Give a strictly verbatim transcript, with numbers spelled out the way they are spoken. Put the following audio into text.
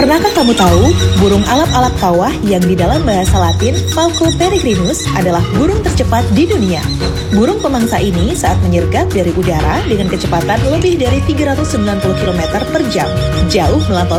Pernahkah kamu tahu, burung alap-alap kawah yang di dalam bahasa Latin Falco peregrinus adalah burung tercepat di dunia. Burung pemangsa ini saat menyergap dari udara dengan kecepatan lebih dari tiga ratus sembilan puluh kilometer per jam, jauh melampaui